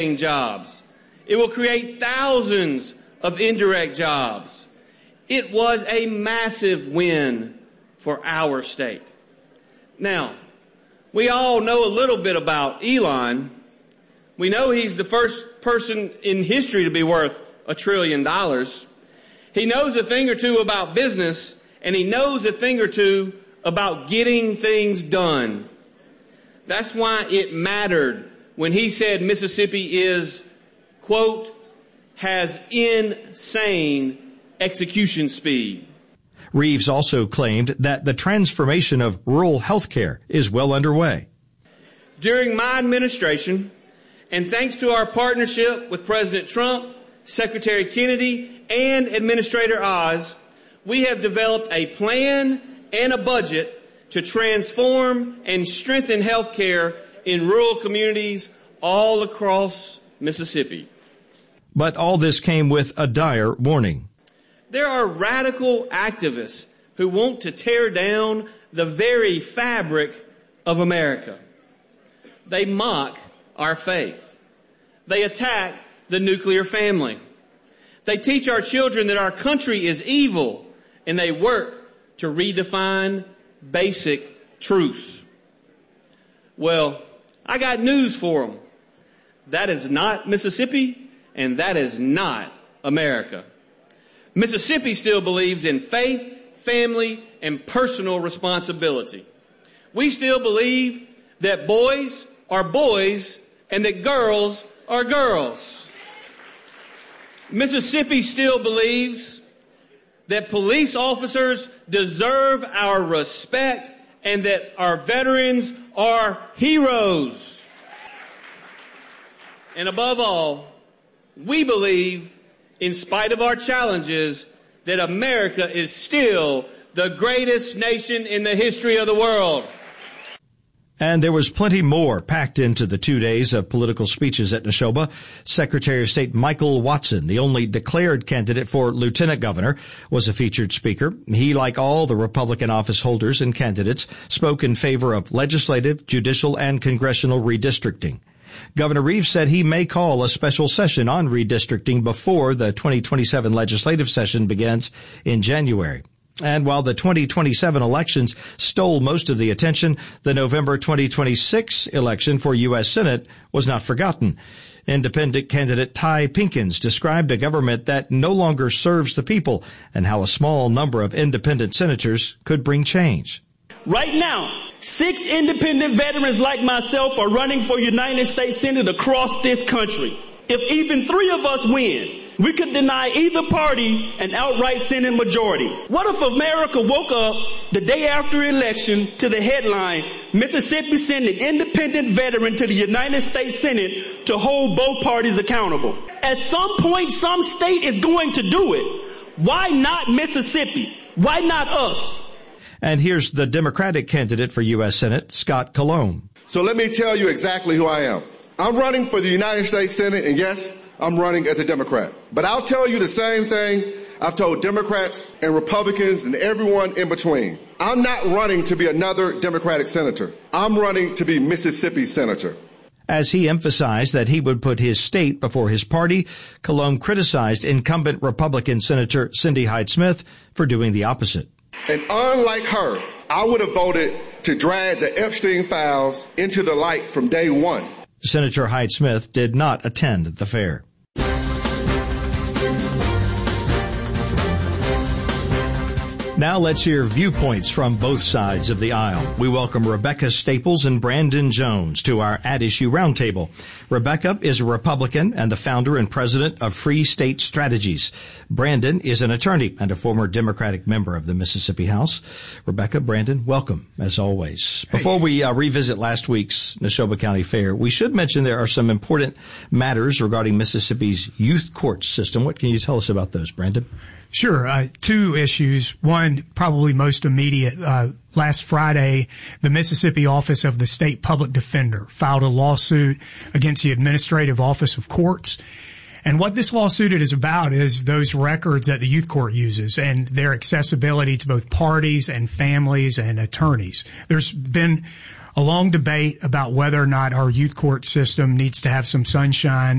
jobs. It will create thousands of indirect jobs. It was a massive win for our state. Now, we all know a little bit about Elon. We know he's the first person in history to be worth $1 trillion. He knows a thing or two about business, and he knows a thing or two about getting things done. That's why it mattered when he said Mississippi is, quote, has insane execution speed. Reeves also claimed that the transformation of rural health care is well underway. During my administration, and thanks to our partnership with President Trump, Secretary Kennedy, and Administrator Oz, we have developed a plan and a budget to transform and strengthen health care in rural communities all across Mississippi. But all this came with a dire warning. There are radical activists who want to tear down the very fabric of America. They mock our faith. They attack the nuclear family. They teach our children that our country is evil, and they work to redefine basic truths. Well, I got news for them. That is not Mississippi, and that is not America. Mississippi still believes in faith, family, and personal responsibility. We still believe that boys are boys and that girls are girls. Mississippi still believes that police officers deserve our respect and that our veterans are heroes. And above all, we believe, in spite of our challenges, that America is still the greatest nation in the history of the world. And there was plenty more packed into the 2 days of political speeches at Neshoba. Secretary of State Michael Watson, the only declared candidate for lieutenant governor, was a featured speaker. He, like all the Republican office holders and candidates, spoke in favor of legislative, judicial, and congressional redistricting. Governor Reeves said he may call a special session on redistricting before the 2027 legislative session begins in January. And while the 2027 elections stole most of the attention, the November 2026 election for U.S. Senate was not forgotten. Independent candidate Ty Pinkins described a government that no longer serves the people and how a small number of independent senators could bring change. Right now, 6 independent veterans like myself are running for United States Senate across this country. If even 3 of us win, we could deny either party an outright Senate majority. What if America woke up the day after election to the headline, Mississippi sent an independent veteran to the United States Senate to hold both parties accountable? At some point, some state is going to do it. Why not Mississippi? Why not us? And here's the Democratic candidate for U.S. Senate, Scott Colomb. So let me tell you exactly who I am. I'm running for the United States Senate, and yes, I'm running as a Democrat. But I'll tell you the same thing I've told Democrats and Republicans and everyone in between. I'm not running to be another Democratic senator. I'm running to be Mississippi's senator. As he emphasized that he would put his state before his party, Colomb criticized incumbent Republican Senator Cindy Hyde-Smith for doing the opposite. And unlike her, I would have voted to drag the Epstein files into the light from day one. Senator Hyde-Smith did not attend the fair. Now let's hear viewpoints from both sides of the aisle. We welcome Rebecca Staples and Brandon Jones to our At Issue Roundtable. Rebecca is a Republican and the founder and president of Free State Strategies. Brandon is an attorney and a former Democratic member of the Mississippi House. Rebecca, Brandon, welcome, as always. Before we revisit last week's Neshoba County Fair, we should mention there are some important matters regarding Mississippi's youth court system. What can you tell us about those, Brandon? Sure. 2 issues. One, probably most immediate. Last Friday, the Mississippi Office of the State Public Defender filed a lawsuit against the Administrative Office of Courts. And what this lawsuit is about is those records that the youth court uses and their accessibility to both parties and families and attorneys. There's been a long debate about whether or not our youth court system needs to have some sunshine